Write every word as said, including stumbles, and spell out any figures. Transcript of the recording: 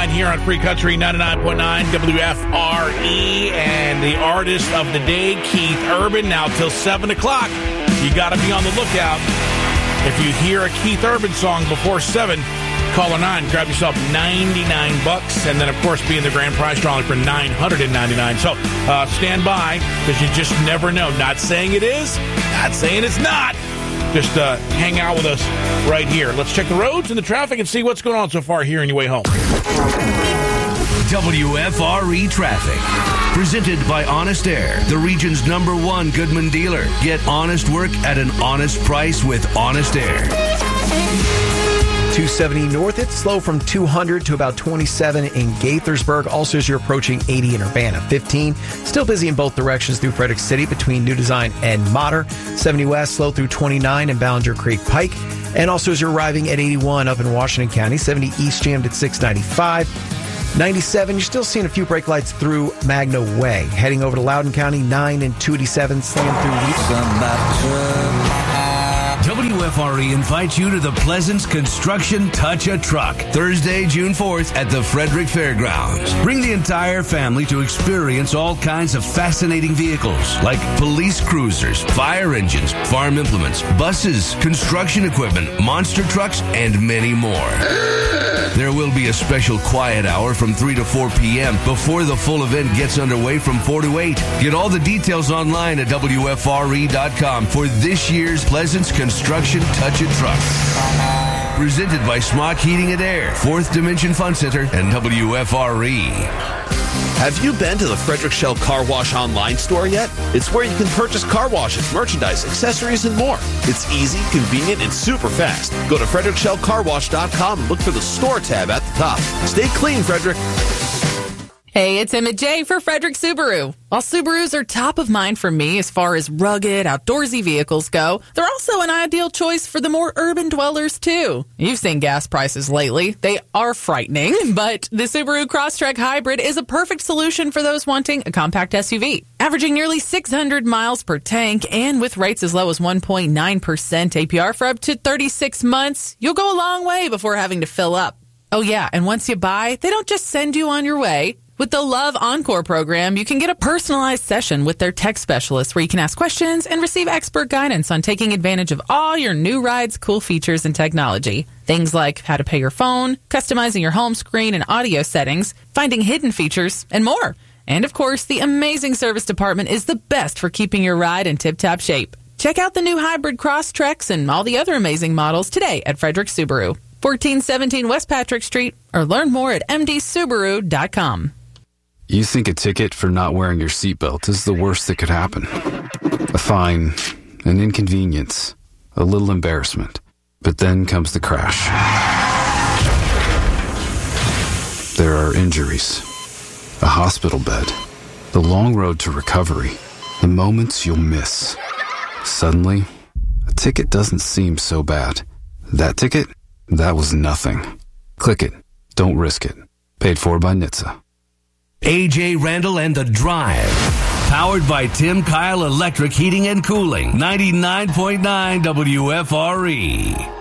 nine here on Free Country ninety-nine point nine W F R E, and the artist of the day, Keith Urban. Now till seven o'clock, you got to be on the lookout. If you hear a Keith Urban song before seven, caller nine, grab yourself ninety-nine bucks, and then, of course, be in the grand prize drawing for nine hundred ninety-nine. So uh, stand by, because you just never know. Not saying it is, not saying it's not. Just uh, hang out with us right here. Let's check the roads and the traffic and see what's going on so far here on your way home. W F R E Traffic. Presented by Honest Air, the region's number one Goodman dealer. Get honest work at an honest price with Honest Air. two seventy north, it's slow from two hundred to about twenty-seven in Gaithersburg. Also, as you're approaching eighty in Urbana. fifteen, still busy in both directions through Frederick City between New Design and Mater. seventy west, slow through twenty-nine in Ballinger Creek Pike. And also, as you're arriving at eighty-one up in Washington County. seventy east jammed at six ninety-five. ninety-seven, you're still seeing a few brake lights through Magna Way. Heading over to Loudoun County, nine and two eighty-seven, slam through. W F R E invites you to the Pleasance Construction Touch a Truck, Thursday, June fourth at the Frederick Fairgrounds. Bring the entire family to experience all kinds of fascinating vehicles like police cruisers, fire engines, farm implements, buses, construction equipment, monster trucks, and many more. There will be a special quiet hour from three to four p.m. before the full event gets underway from four to eight. Get all the details online at W F R E dot com for this year's Pleasance Construction Touch a Truck. Presented by Smock Heating and Air, Fourth Dimension Fun Center, and W F R E. Have you been to the Frederick Shell Car Wash online store yet? It's where you can purchase car washes, merchandise, accessories, and more. It's easy, convenient, and super fast. Go to Frederick Shell Car Wash dot com and look for the store tab at the top. Stay clean, Frederick. Hey, it's Emmett J for Frederick Subaru. While Subarus are top of mind for me as far as rugged, outdoorsy vehicles go, they're also an ideal choice for the more urban dwellers, too. You've seen gas prices lately. They are frightening, but the Subaru Crosstrek Hybrid is a perfect solution for those wanting a compact S U V. Averaging nearly six hundred miles per tank, and with rates as low as one point nine percent A P R for up to thirty-six months, you'll go a long way before having to fill up. Oh yeah, and once you buy, they don't just send you on your way. With the Love Encore program, you can get a personalized session with their tech specialist where you can ask questions and receive expert guidance on taking advantage of all your new ride's cool features and technology. Things like how to pay your phone, customizing your home screen and audio settings, finding hidden features, and more. And of course, the amazing service department is the best for keeping your ride in tip-top shape. Check out the new hybrid Crosstreks and all the other amazing models today at Frederick Subaru, fourteen seventeen West Patrick Street, or learn more at M D Subaru dot com. You think a ticket for not wearing your seatbelt is the worst that could happen. A fine, an inconvenience, a little embarrassment. But then comes the crash. There are injuries, a hospital bed, the long road to recovery, the moments you'll miss. Suddenly, a ticket doesn't seem so bad. That ticket? That was nothing. Click it. Don't risk it. Paid for by N H T S A. A J Randall and The Drive. Powered by Tim Kyle Electric Heating and Cooling. ninety-nine point nine W F R E.